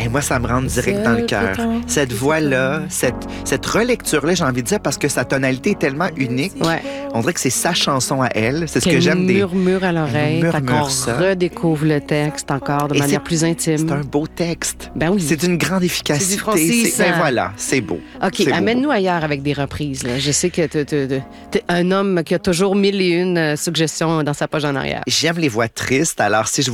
Et moi, ça me rentre direct dans le cœur. Cette voix-là, cette relecture-là, j'ai envie de dire, parce que sa tonalité est tellement unique. Ouais. On dirait que c'est sa chanson à elle. C'est ce que Qu'elle j'aime des... murmure à l'oreille, Elle fait murmure qu'on ça. redécouvre le texte encore de Et manière plus intime. C'est un beau texte. Ben oui. C'est d'une grande efficacité. C'est du Francis. Ben voilà, c'est beau. OK, C'est beau. amène-nous ailleurs avec des reprises. Là. Je sais que t'es un homme qui a toujours 1001 suggestions dans sa page en arrière. J'aime les voix tristes, alors si je